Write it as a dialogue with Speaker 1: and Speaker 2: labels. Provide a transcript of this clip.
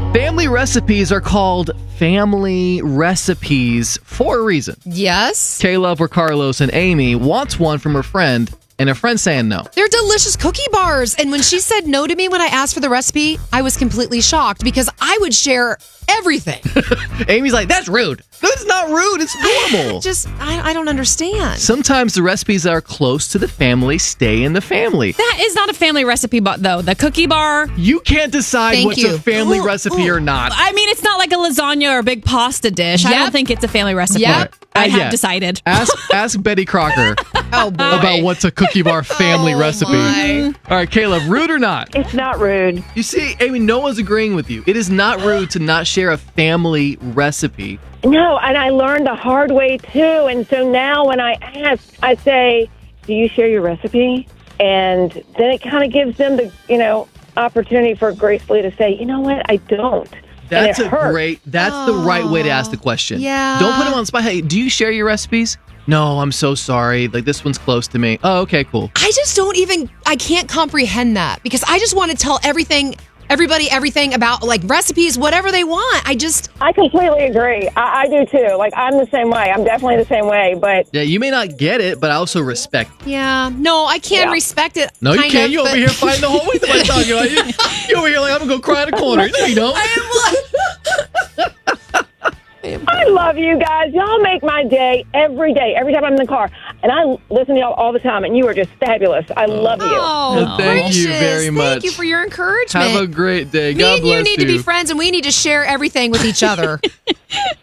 Speaker 1: Family recipes are called family recipes for a reason.
Speaker 2: Yes.
Speaker 1: Caleb or Carlos and Amy wants one from her friend, and her friend's saying no.
Speaker 2: They're delicious cookie bars. And when she said no to me when I asked for the recipe, I was completely shocked because I would share everything.
Speaker 1: Amy's like, that's rude. That's not rude. It's normal.
Speaker 2: I don't understand.
Speaker 1: Sometimes the recipes that are close to the family stay in the family.
Speaker 3: That is not a family recipe, but though the cookie bar.
Speaker 1: You can't decide
Speaker 2: Thank
Speaker 1: what's
Speaker 2: you.
Speaker 1: a family recipe or not.
Speaker 3: I mean, it's not like a lasagna or a big pasta dish. I
Speaker 2: Yep.
Speaker 3: don't think it's a family recipe.
Speaker 2: Yep.
Speaker 3: I have
Speaker 1: Yeah.
Speaker 3: decided.
Speaker 1: Ask Betty Crocker
Speaker 2: Oh, boy.
Speaker 1: about what's a cookie bar family recipe.
Speaker 2: my.
Speaker 1: All right, Caleb, rude or not?
Speaker 4: It's not rude.
Speaker 1: You see, Amy, no one's agreeing with you. It is not rude to not share a family recipe.
Speaker 4: No, and I learned the hard way too. And so now when I ask, I say, "Do you share your recipe?" And then it kind of gives them the, opportunity for gracefully to say, "You know what? I don't."
Speaker 1: That's
Speaker 4: And it hurts.
Speaker 1: that's the right way to ask the question.
Speaker 2: Yeah.
Speaker 1: Don't put them on the spot. Hey, do you share your recipes? No, I'm so sorry. Like, this one's close to me. Oh, okay, cool.
Speaker 2: I just I can't comprehend that because I just want to tell everybody everything about like recipes, whatever they want.
Speaker 4: I completely agree. I do too. Like, I'm the same way. I'm definitely the same way. But
Speaker 1: Yeah, you may not get it, but I also respect it.
Speaker 2: Yeah. No, I can
Speaker 4: Yeah.
Speaker 2: respect it.
Speaker 1: No, you
Speaker 2: kind
Speaker 1: can't.
Speaker 2: of,
Speaker 1: You over
Speaker 2: but-
Speaker 1: here fighting the whole way through my tongue. You over here like, I'm going to go cry in a corner. No, you don't.
Speaker 4: I love you guys. Y'all make my day every day, every time I'm in the car. And I listen to y'all all the time, and you are just fabulous. I love you.
Speaker 2: Oh,
Speaker 1: Thank you
Speaker 2: gracious.
Speaker 1: very much.
Speaker 2: Thank you for your encouragement.
Speaker 1: Have a great day.
Speaker 2: Me
Speaker 1: God
Speaker 2: and
Speaker 1: bless
Speaker 2: you need to be friends, and we need to share everything with each other.